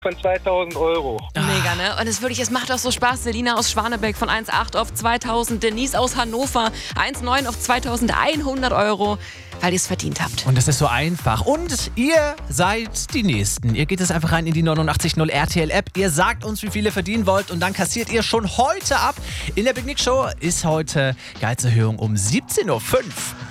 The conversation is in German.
von 2.000 Euro. Mega, ne? Und es macht doch so Spaß. Selina aus Schwanebeck von 1,8 auf 2.000. Denise aus Hannover 1,9 auf 2.100 Euro, weil ihr es verdient habt. Und das ist so einfach. Und ihr seid die Nächsten. Ihr geht es einfach rein in die 89.0 RTL-App. Ihr sagt uns, wie viel ihr verdienen wollt und dann kassiert ihr schon heute ab. In der Big Nick Show ist heute Gehaltserhöhung um 17.05 Uhr.